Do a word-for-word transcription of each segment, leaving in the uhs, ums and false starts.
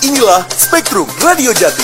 Inilah Spektrum Radio Jatim.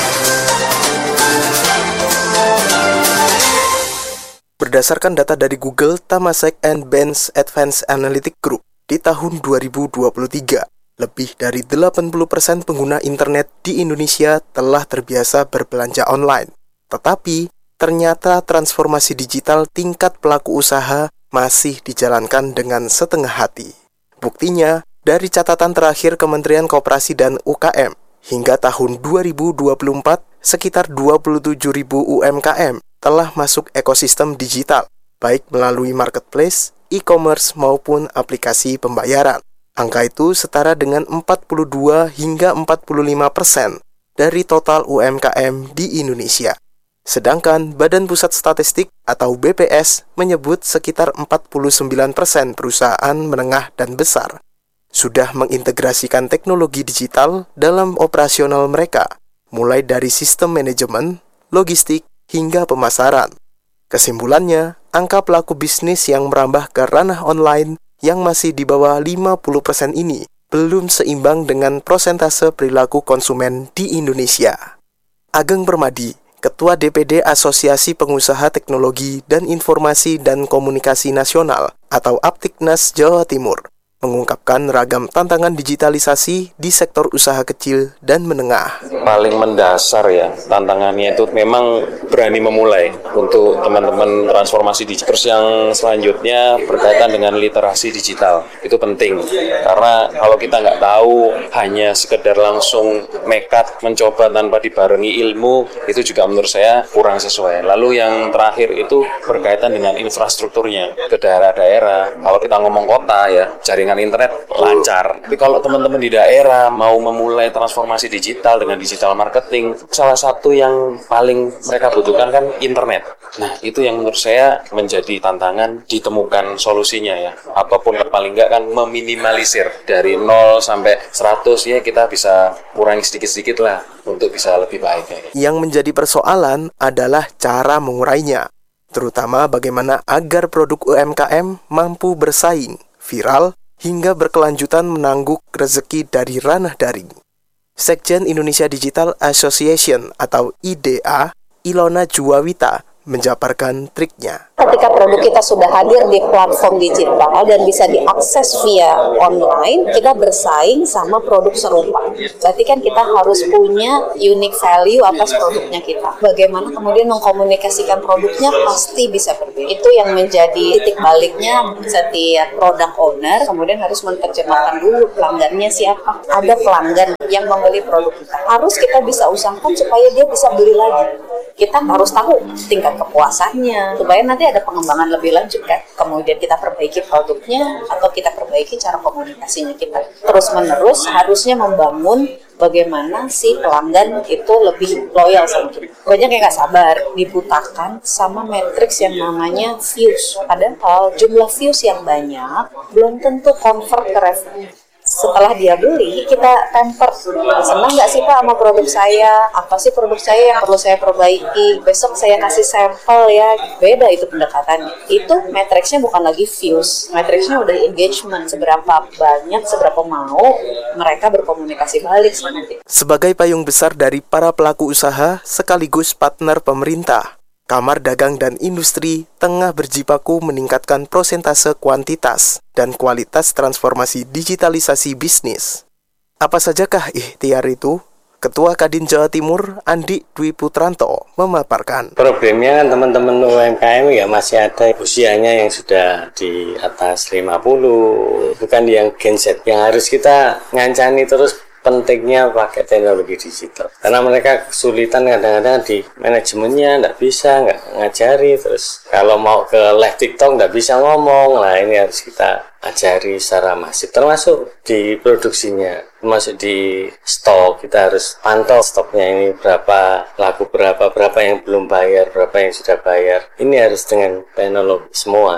Berdasarkan data dari Google, Temasek and Benz Advanced Analytics Group, di tahun dua ribu dua puluh tiga, lebih dari delapan puluh persen pengguna internet di Indonesia telah terbiasa berbelanja online. Tetapi, ternyata transformasi digital tingkat pelaku usaha masih dijalankan dengan setengah hati. Buktinya, dari catatan terakhir Kementerian Koperasi dan U K M, hingga tahun dua ribu dua puluh empat, sekitar dua puluh tujuh ribu U M K M telah masuk ekosistem digital, baik melalui marketplace, e-commerce maupun aplikasi pembayaran. Angka itu setara dengan empat puluh dua hingga empat puluh lima persen dari total U M K M di Indonesia. Sedangkan Badan Pusat Statistik atau B P S menyebut sekitar empat puluh sembilan persen perusahaan menengah dan besar sudah mengintegrasikan teknologi digital dalam operasional mereka, mulai dari sistem manajemen, logistik, hingga pemasaran. Kesimpulannya, angka pelaku bisnis yang merambah ke ranah online yang masih di bawah lima puluh persen ini belum seimbang dengan prosentase perilaku konsumen di Indonesia. Ageng Permadi, Ketua D P D Asosiasi Pengusaha Teknologi dan Informasi dan Komunikasi Nasional atau Aptiknas Jawa Timur, mengungkapkan ragam tantangan digitalisasi di sektor usaha kecil dan menengah. Paling mendasar ya, tantangannya itu memang berani memulai untuk teman-teman transformasi digital. Terus yang selanjutnya berkaitan dengan literasi digital. Itu penting, karena kalau kita nggak tahu, hanya sekedar langsung nekat mencoba tanpa dibarengi ilmu, itu juga menurut saya kurang sesuai. Lalu yang terakhir itu berkaitan dengan infrastrukturnya ke daerah-daerah. Kalau kita ngomong kota ya, jaringan internet lancar. Tapi kalau teman-teman di daerah mau memulai transformasi digital dengan digital marketing, salah satu yang paling mereka butuhkan kan internet. Nah, itu yang menurut saya menjadi tantangan ditemukan solusinya ya. Apapun paling enggak kan meminimalisir dari nol sampai seratus ya, kita bisa kurangi sedikit-sedikit lah untuk bisa lebih baik. Ya. Yang menjadi persoalan adalah cara mengurainya, terutama bagaimana agar produk U M K M mampu bersaing, viral, hingga berkelanjutan menangguk rezeki dari ranah daring. Sekjen Indonesia Digital Association atau I D A, Ilona Juwawita, menjabarkan triknya. Ketika produk kita sudah hadir di platform digital dan bisa diakses via online, kita bersaing sama produk serupa. Berarti kan kita harus punya unique value atas produknya kita. Bagaimana kemudian mengkomunikasikan produknya pasti bisa berbeda. Itu yang menjadi titik baliknya setiap product owner, kemudian harus menerjemahkan dulu pelanggannya siapa. Ada pelanggan yang membeli produk kita. Harus kita bisa usahakan supaya dia bisa beli lagi. Kita harus tahu tingkat kepuasannya, supaya nanti ada pengembangan lebih lanjut kan. Kemudian kita perbaiki produknya atau kita perbaiki cara komunikasinya kita. Terus menerus harusnya membangun bagaimana si pelanggan itu lebih loyal sama kita. Banyak yang nggak sabar, dibutakan sama matriks yang namanya views. Padahal jumlah views yang banyak belum tentu convert ke revenue. Setelah dia beli, kita temper. Senang nggak sih Pak sama produk saya? Apa sih produk saya yang perlu saya perbaiki? Besok saya kasih sampel ya. Beda itu pendekatannya. Itu matriksnya bukan lagi views. Matriksnya udah engagement. Seberapa banyak, seberapa mau mereka berkomunikasi balik sama kita. Sebagai payung besar dari para pelaku usaha sekaligus partner pemerintah, Kamar Dagang dan Industri tengah berjibaku meningkatkan prosentase kuantitas dan kualitas transformasi digitalisasi bisnis. Apa sajakah ikhtiar itu? Ketua Kadin Jawa Timur, Andi Dwi Putranto, memaparkan. Problemnya kan teman-teman U M K M ya masih ada usianya yang sudah di atas lima puluh, bukan yang Gen Z. Yang harus kita ngancani terus pentingnya pakai teknologi digital. Karena mereka kesulitan kadang-kadang di manajemennya, nggak bisa, nggak ngajari. Terus kalau mau ke live TikTok nggak bisa ngomong. Nah ini harus kita ajari secara masif. Termasuk di produksinya, termasuk di stok. Kita harus pantau stoknya ini berapa, laku berapa, berapa yang belum bayar, berapa yang sudah bayar. Ini harus dengan teknologi semua.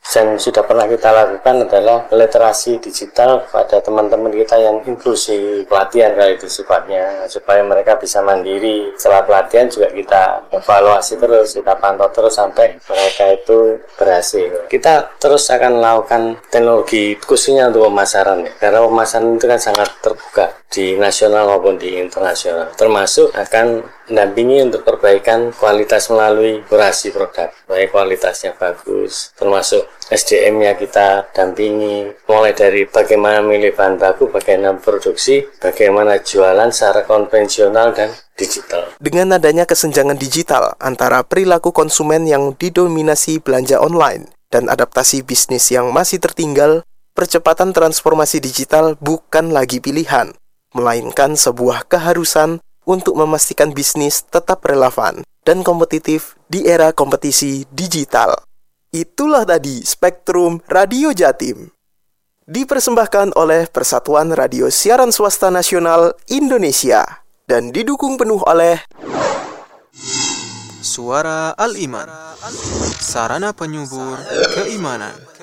dan sudah pernah kita lakukan adalah literasi digital pada teman-teman kita yang inklusi pelatihan kali itu sifatnya, supaya mereka bisa mandiri. Setelah pelatihan juga kita evaluasi terus, kita pantau terus sampai mereka itu berhasil. Kita terus akan melakukan teknologi khususnya untuk pemasaran, ya. Karena pemasaran itu kan sangat terbuka di nasional maupun di internasional, termasuk akan mendampingi untuk perbaikan kualitas melalui kurasi produk, baik kualitasnya bagus, termasuk S D M-nya kita dampingi, mulai dari bagaimana memilih bahan baku, bagaimana produksi, bagaimana jualan secara konvensional dan digital. Dengan adanya kesenjangan digital antara perilaku konsumen yang didominasi belanja online dan adaptasi bisnis yang masih tertinggal, percepatan transformasi digital bukan lagi pilihan, melainkan sebuah keharusan untuk memastikan bisnis tetap relevan dan kompetitif di era kompetisi digital. Itulah tadi Spektrum Radio Jatim. Dipersembahkan oleh Persatuan Radio Siaran Swasta Nasional Indonesia dan didukung penuh oleh Suara Al-Iman, sarana penyubur keimanan.